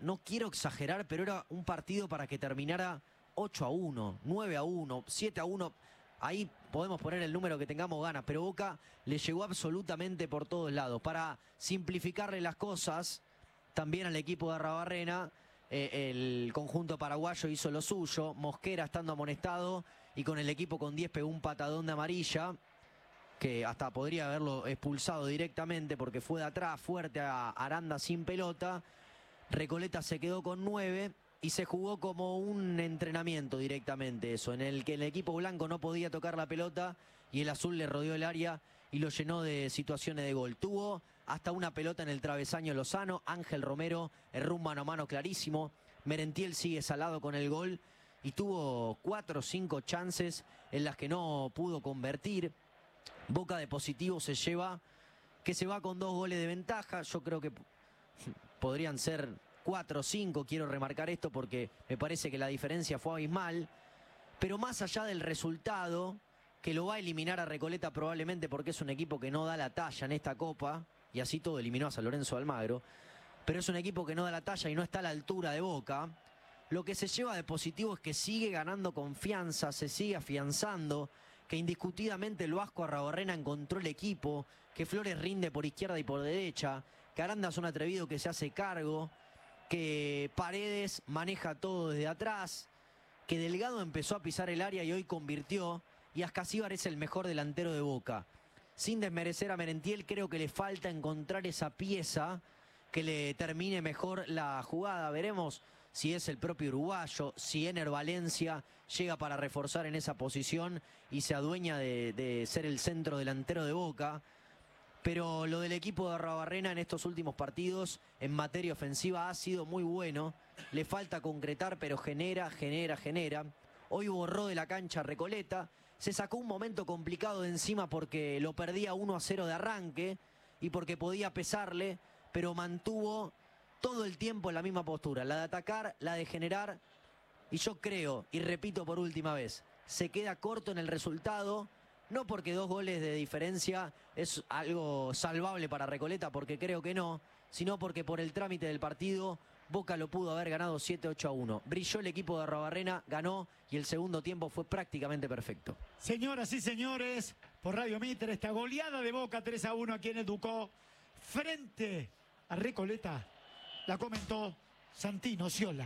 no quiero exagerar, pero era un partido para que terminara 8-1, 9-1, 7-1. Ahí podemos poner el número que tengamos ganas, pero Boca le llegó absolutamente por todos lados. Para simplificarle las cosas, también al equipo de Arrabarrena, el conjunto paraguayo hizo lo suyo. Mosquera estando amonestado y con el equipo con 10 pegó un patadón de amarilla, que hasta podría haberlo expulsado directamente porque fue de atrás, fuerte a Aranda sin pelota. Recoleta se quedó con 9 y se jugó como un entrenamiento directamente eso, en el que el equipo blanco no podía tocar la pelota y el azul le rodeó el área y lo llenó de situaciones de gol. Tuvo hasta una pelota en el travesaño Lozano, Ángel Romero erró un mano a mano clarísimo, Merentiel sigue salado con el gol y tuvo 4 o 5 chances en las que no pudo convertir. Boca de positivo se lleva, que se va con 2 goles de ventaja. Yo creo que podrían ser 4 o 5, quiero remarcar esto porque me parece que la diferencia fue abismal. Pero más allá del resultado, que lo va a eliminar a Recoleta probablemente porque es un equipo que no da la talla en esta Copa, y así todo eliminó a San Lorenzo de Almagro, pero es un equipo que no da la talla y no está a la altura de Boca. Lo que se lleva de positivo es que sigue ganando confianza, se sigue afianzando, que indiscutidamente el Vasco Arrabarrena encontró el equipo, que Flores rinde por izquierda y por derecha, que Aranda es un atrevido que se hace cargo, que Paredes maneja todo desde atrás, que Delgado empezó a pisar el área y hoy convirtió, y Ascasíbar es el mejor delantero de Boca. Sin desmerecer a Merentiel, creo que le falta encontrar esa pieza que le termine mejor la jugada. Veremos si es el propio uruguayo, si Ener Valencia llega para reforzar en esa posición y se adueña de ser el centro delantero de Boca. Pero lo del equipo de Arrabarrena en estos últimos partidos en materia ofensiva ha sido muy bueno. Le falta concretar, pero genera. Hoy borró de la cancha Recoleta. Se sacó un momento complicado de encima porque lo perdía 1-0 de arranque y porque podía pesarle, pero mantuvo todo el tiempo en la misma postura, la de atacar, la de generar. Y yo creo, y repito por última vez, se queda corto en el resultado. No porque 2 goles de diferencia es algo salvable para Recoleta, porque creo que no, sino porque por el trámite del partido Boca lo pudo haber ganado 7-8-1. Brilló el equipo de Arrabarrena, ganó y el segundo tiempo fue prácticamente perfecto. Señoras y señores, por Radio Mitre, esta goleada de Boca 3-1 aquí en Educó, frente a Recoleta, la comentó Santino Ciola.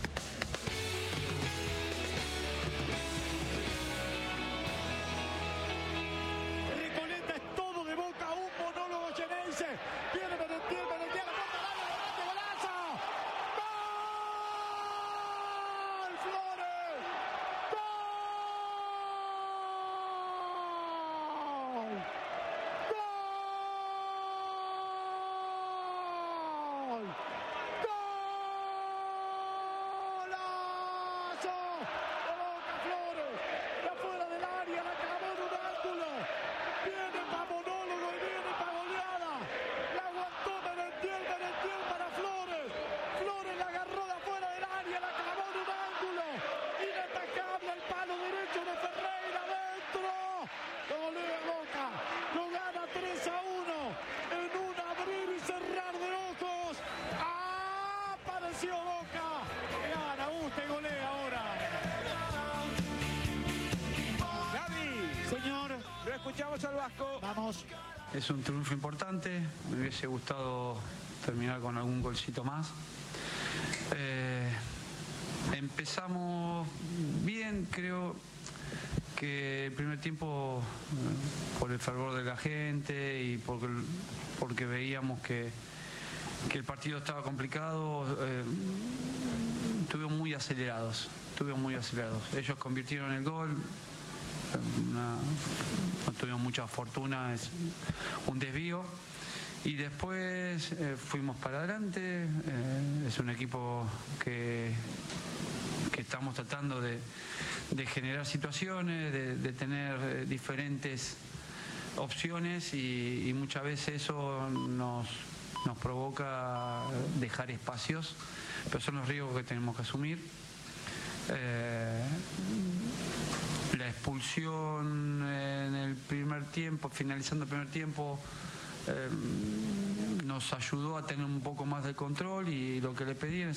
Viene Merentiel, la puerta del área, golazo. ¡Gol! ¡Flores! ¡Gol! ¡Gol! ¡Golazo! De Boca Flores, de afuera del área, la clavó en un ángulo. Viene para monólogo y viene para goleada. La aguantó Merentiel para Flores. Flores la agarró de afuera del área, la clavó en un ángulo. Inatacable el palo derecho de Ferreira adentro. Lo golea Boca. Lo gana 3-1 en un abrir y cerrar de ojos. Apareció Boca. Gana, gusta y golea ahora. Gaby, Señor, lo escuchamos al Vasco. vamos. Es un triunfo importante, me hubiese gustado terminar con algún golcito más. Empezamos bien, creo que el primer tiempo, por el fervor de la gente y porque veíamos que el partido estaba complicado, estuvimos muy acelerados. Ellos convirtieron el gol. No tuvimos mucha fortuna, es un desvío y después fuimos para adelante. Es un equipo que estamos tratando de generar situaciones, de tener diferentes opciones y muchas veces eso nos provoca dejar espacios, pero son los riesgos que tenemos que asumir. La expulsión en el primer tiempo, finalizando el primer tiempo, nos ayudó a tener un poco más de control y lo que le pedí en